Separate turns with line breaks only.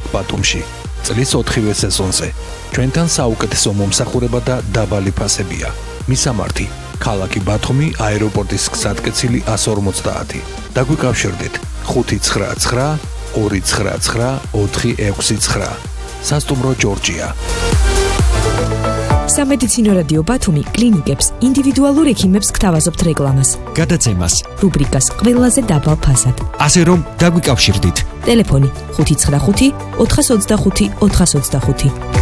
ბათუმში. წლის 4-ვე სეზონზე. ჩვენთან საუკეთესო მომსახურება და დაბალი ფასებია. მისამართი: ქალაქი ბათუმი, აეროპორტის გზატკეცილი 150. დაგვიკავშირდით 599 299 469. სასტუმრო ჯორჯია.
სამედიცინო რადიო ბათუმი კლინიკებს, ინდივიდუალურ ექიმებს გთავაზობთ რეკლამას,
გადაცემას,
რუბრიკას ყველაზე დაბალ ფასად.
ასე რომ დაგვიკავშირდით.
ტელეფონი 595 425 425.